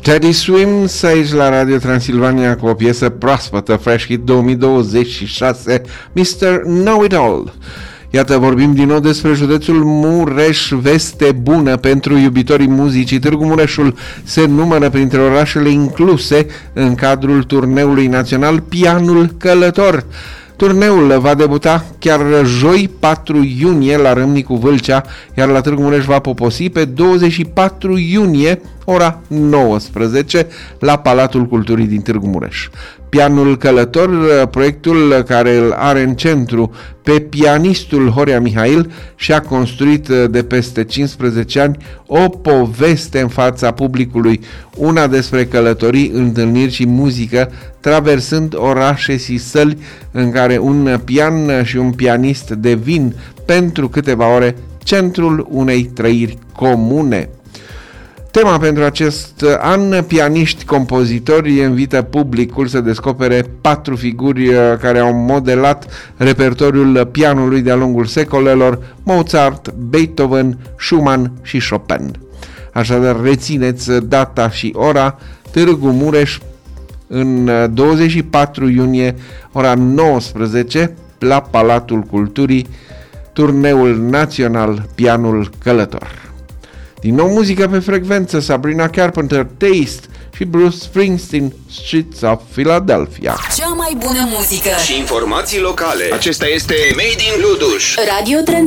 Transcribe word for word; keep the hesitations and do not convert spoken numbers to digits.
Teddy Swims aici la Radio Transilvania cu o piesă proaspătă, Fresh Hit două mii douăzeci și șase, mister Know-It-All. Iată, vorbim din nou despre județul Mureș, veste bună pentru iubitorii muzicii. Târgu Mureșul se numără printre orașele incluse în cadrul turneului național Pianul Călător. Turneul va debuta chiar joi patru iunie la Râmnicu Vâlcea, iar la Târgu Mureș va poposi pe douăzeci și patru iunie, ora nouăsprezece, la Palatul Culturii din Târgu Mureș. Pianul Călător, proiectul care îl are în centru pe pianistul Horea Mihail, și-a construit de peste cincisprezece ani o poveste în fața publicului, una despre călătorii, întâlniri și muzică, traversând orașe și săli în care un pian și un pianist devin pentru câteva ore centrul unei trăiri comune. Tema pentru acest an, pianiști compozitori, invită publicul să descopere patru figuri care au modelat repertoriul pianului de-a lungul secolelor: Mozart, Beethoven, Schumann și Chopin. Așadar, rețineți data și ora: Târgu Mureș, în douăzeci și patru iunie, ora nouăsprezece, la Palatul Culturii, turneul național Pianul Călător. Din nou muzică pe frecvență, Sabrina Carpenter, Taste, și Bruce Springsteen, Streets of Philadelphia. Cea mai bună muzică și informații locale. Acesta este Made in Bluduș. Radio